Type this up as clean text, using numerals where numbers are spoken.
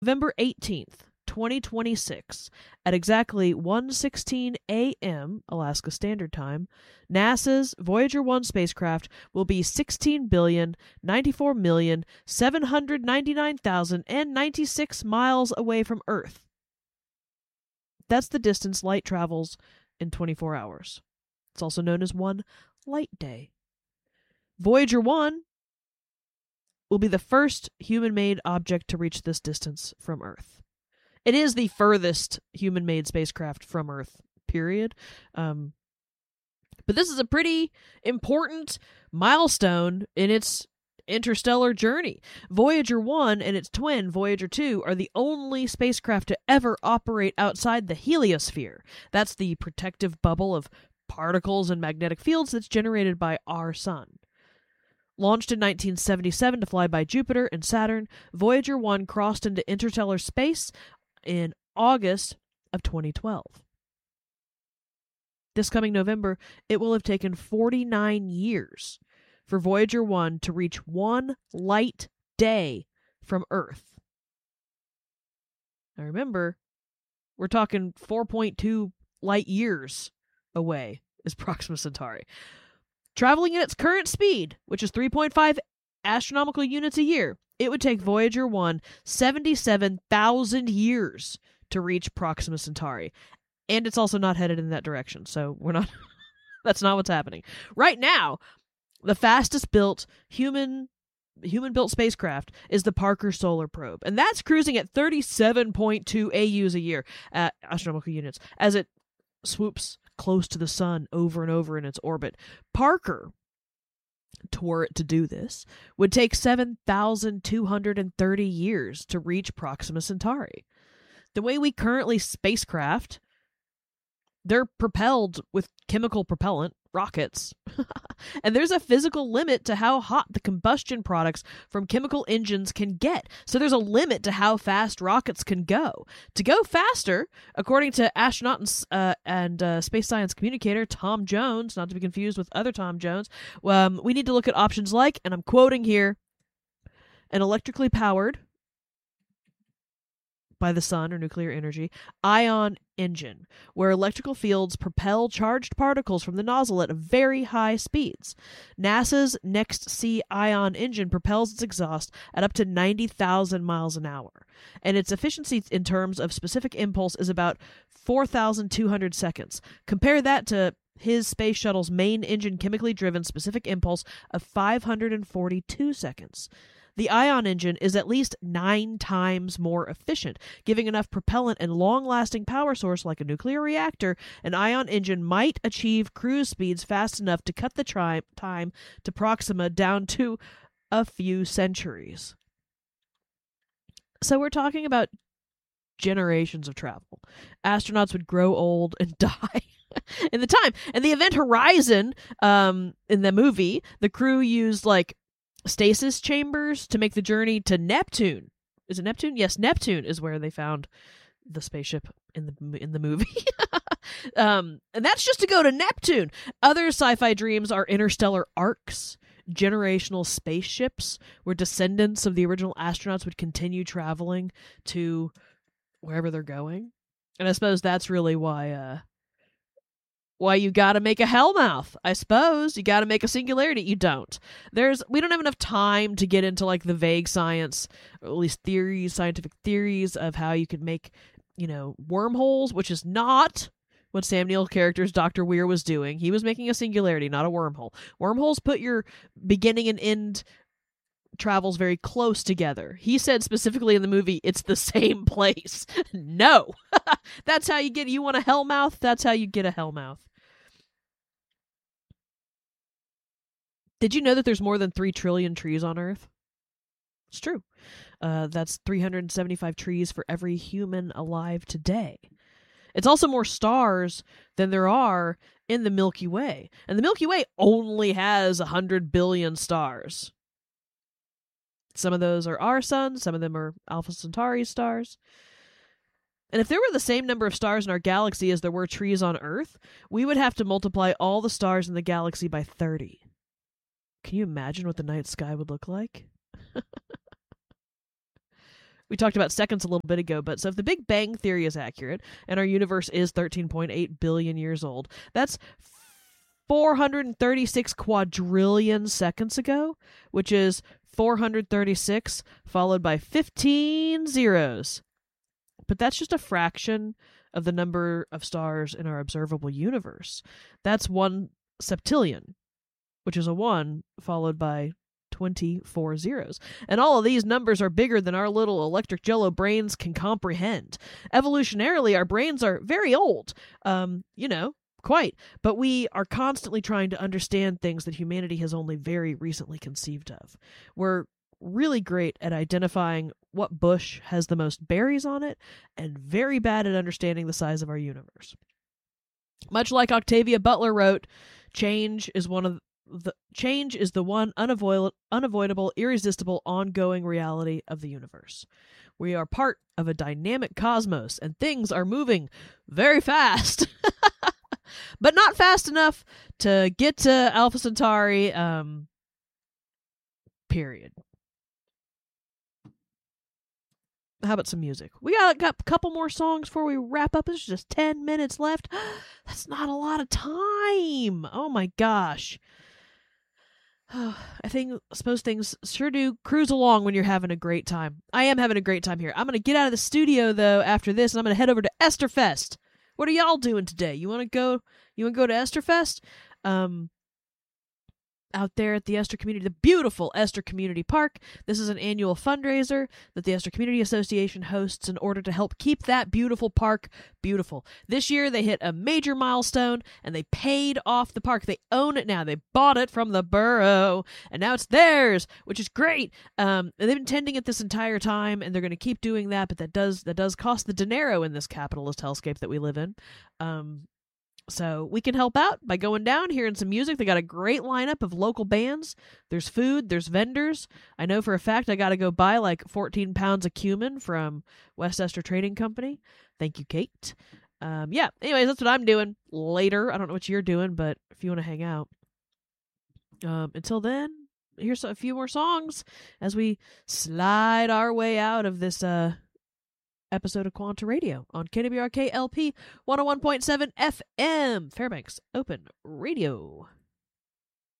November 18th, 2026, at exactly 1:16 a.m. Alaska Standard Time, NASA's Voyager 1 spacecraft will be 16,094,799,096 miles away from Earth. That's the distance light travels in 24 hours. It's also known as one light day. Voyager 1 will be the first human-made object to reach this distance from Earth. It is the furthest human-made spacecraft from Earth, period. But this is a pretty important milestone in its interstellar journey. Voyager 1 and its twin, Voyager 2, are the only spacecraft to ever operate outside the heliosphere. That's the protective bubble of particles and magnetic fields that's generated by our sun. Launched in 1977 to fly by Jupiter and Saturn, Voyager 1 crossed into interstellar space in August of 2012. This coming November, it will have taken 49 years for Voyager 1 to reach one light day from Earth. Now remember, we're talking 4.2 light years away is Proxima Centauri. Traveling at its current speed, which is 3.5 astronomical units a year, it would take Voyager 1 77,000 years to reach Proxima Centauri. And it's also not headed in that direction, so we're not that's not what's happening. Right now, the fastest built human-built spacecraft is the Parker Solar Probe, and that's cruising at 37.2 AUs a year, astronomical units, as it swoops close to the sun over and over in its orbit. Parker, were it to do this, would take 7,230 years to reach Proxima Centauri. The way we currently spacecraft, they're propelled with chemical propellant, rockets, and there's a physical limit to how hot the combustion products from chemical engines can get. So there's a limit to how fast rockets can go. To go faster, according to astronaut and space science communicator Tom Jones, not to be confused with other Tom Jones, we need to look at options like, and I'm quoting here, an electrically powered, by the sun or nuclear energy, ion engine, where electrical fields propel charged particles from the nozzle at very high speeds. NASA's Next-C ion engine propels its exhaust at up to 90,000 miles an hour, and its efficiency in terms of specific impulse is about 4,200 seconds. Compare that to his space shuttle's main engine chemically driven specific impulse of 542 seconds. The ion engine is at least 9 times more efficient, giving enough propellant and long-lasting power source like a nuclear reactor. An ion engine might achieve cruise speeds fast enough to cut the time to Proxima down to a few centuries. So we're talking about generations of travel. Astronauts would grow old and die in the time. And the Event Horizon, in the movie, the crew used stasis chambers to make the journey to Neptune. Is it Neptune? Yes, Neptune is where they found the spaceship in the movie. And that's just to go to Neptune. Other sci-fi dreams are interstellar arcs, generational spaceships where descendants of the original astronauts would continue traveling to wherever they're going. And I suppose that's really why you gotta make a Hellmouth. I suppose you gotta make a singularity. You don't. We don't have enough time to get into the vague science, or at least scientific theories of how you could make, wormholes, which is not what Sam Neill's character's Dr. Weir was doing. He was making a singularity, not a wormhole. Wormholes put your beginning and end travels very close together. He said specifically in the movie, it's the same place. No. That's how you want a Hellmouth? That's how you get a Hellmouth. Did you know that there's more than 3 trillion trees on Earth? It's true. That's 375 trees for every human alive today. It's also more stars than there are in the Milky Way. And the Milky Way only has 100 billion stars. Some of those are our sun, some of them are Alpha Centauri stars. And if there were the same number of stars in our galaxy as there were trees on Earth, we would have to multiply all the stars in the galaxy by 30. Can you imagine what the night sky would look like? We talked about seconds a little bit ago, but so if the Big Bang Theory is accurate and our universe is 13.8 billion years old, that's 436 quadrillion seconds ago, which is 436 followed by 15 zeros. But that's just a fraction of the number of stars in our observable universe. That's 1 septillion, which is a 1 followed by 24 zeros. And all of these numbers are bigger than our little electric jello brains can comprehend. Evolutionarily, our brains are very old. Quite. But we are constantly trying to understand things that humanity has only very recently conceived of. We're really great at identifying what bush has the most berries on it, and very bad at understanding the size of our universe. Much like Octavia Butler wrote, change is the one unavoidable, irresistible, ongoing reality of the universe. We are part of a dynamic cosmos, and things are moving very fast. But not fast enough to get to Alpha Centauri, period. How about some music? We got a couple more songs before we wrap up. There's just 10 minutes left. That's not a lot of time. Oh my gosh. I suppose things sure do cruise along when you're having a great time. I am having a great time here. I'm going to get out of the studio, though, after this, and I'm going to head over to Esterfest. What are y'all doing today? You want to go to Esterfest? Out there at the Esther Community, the beautiful Esther Community Park. This is an annual fundraiser that the Esther Community Association hosts in order to help keep that beautiful park beautiful. This year they hit a major milestone and they paid off the park. They own it now. They bought it from the borough and now it's theirs, which is great. And they've been tending it this entire time, and they're going to keep doing that, but that does cost the dinero in this capitalist hellscape that we live in. So we can help out by going down, hearing some music. They got a great lineup of local bands. There's food. There's vendors. I know for a fact I got to go buy like 14 pounds of cumin from West Esther Trading Company. Thank you, Kate. Anyways, that's what I'm doing later. I don't know what you're doing, but if you want to hang out. Until then, here's a few more songs as we slide our way out of this episode of Quanta Radio on KWRK LP 101.7 FM, Fairbanks Open Radio.